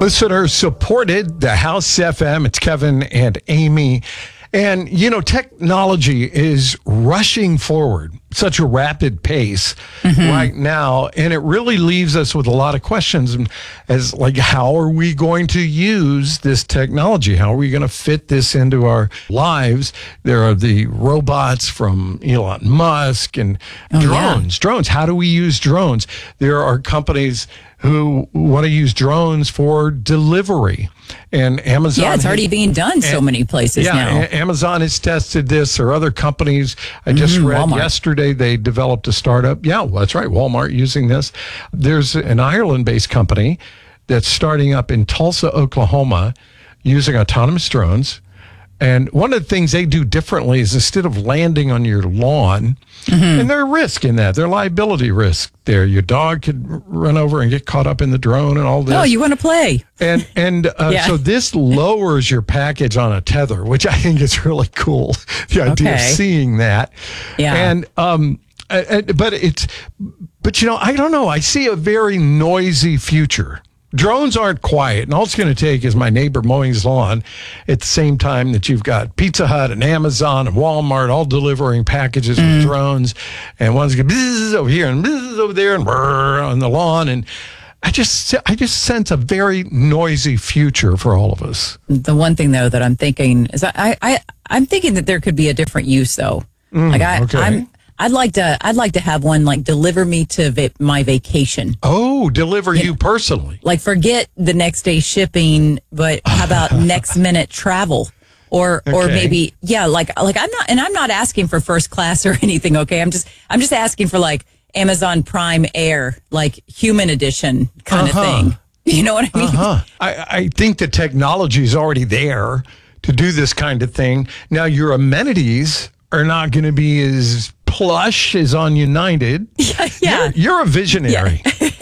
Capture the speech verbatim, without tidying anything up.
Listener supported the House F M. It's Kevin and Amy. And, you know, technology is rushing forward such a rapid pace mm-hmm. right now. And it really leaves us with a lot of questions as like, how are we going to use this technology? How are we going to fit this into our lives? There are the robots from Elon Musk and oh, drones. Yeah. Drones. How do we use drones? There are companies who want to use drones for delivery. And Amazon... Yeah, it's already being done so and, many places yeah, now. A- Amazon has tested this, or other companies. I just mm-hmm, read Walmart. yesterday they developed a startup. Yeah, well, that's right, Walmart using this. There's an Ireland-based company that's starting up in Tulsa, Oklahoma, using autonomous drones. And one of the things they do differently is instead of landing on your lawn, mm-hmm. and there's risk in that, there's liability risk there. Your dog could run over and get caught up in the drone and all this. Oh, you want to play. And and uh, yeah. so this lowers your package on a tether, which I think is really cool. The idea okay. of seeing that. Yeah. And um, uh, but it's but you know, I don't know. I see a very noisy future. Drones aren't quiet, and all it's going to take is my neighbor mowing his lawn at the same time that you've got Pizza Hut and Amazon and Walmart all delivering packages mm. with drones, and one's going bzzz over here and bzzz over there and brrr on the lawn, and I just I just sense a very noisy future for all of us. The one thing though that I'm thinking is I I I'm thinking that there could be a different use though. Mm, like I okay. I'm. I'd like to. I'd like to have one like deliver me to va- my vacation. Oh, deliver you, you personally? Like forget the next day shipping, but how about next minute travel, or okay. or maybe yeah, like like I'm not, and I'm not asking for first class or anything. Okay, I'm just I'm just asking for like Amazon Prime Air, like human edition kind uh-huh. of thing. You know what I mean? Uh-huh. I I think the technology is already there to do this kind of thing. Now your amenities are not going to be as plush as on United. Yeah, yeah. You're, you're a visionary. Yeah.